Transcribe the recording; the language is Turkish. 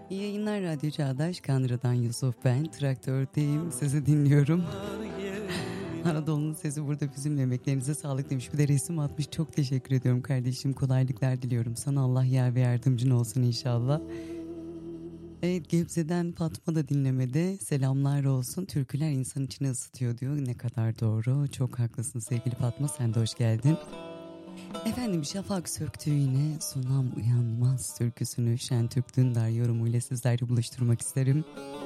İyi yayınlar Radyo Çağdaş. Kandıra'dan Yusuf ben. Traktördeyim. Sizi dinliyorum. Anadolu'nun sesi burada bizim emeklerinize sağlık demiş. Bir de resim atmış. Çok teşekkür ediyorum kardeşim. Kolaylıklar diliyorum. Sana Allah yar ve yardımcın olsun inşallah. Evet, Gebze'den Fatma da dinlemede. Selamlar olsun. Türküler insan içini ısıtıyor diyor. Ne kadar doğru. Çok haklısın sevgili Fatma. Sen de hoş geldin. Efendim şafak söktü yine sunam uyanmaz türküsünü Şentürk Dündar yorumuyla sizlerle buluşturmak isterim.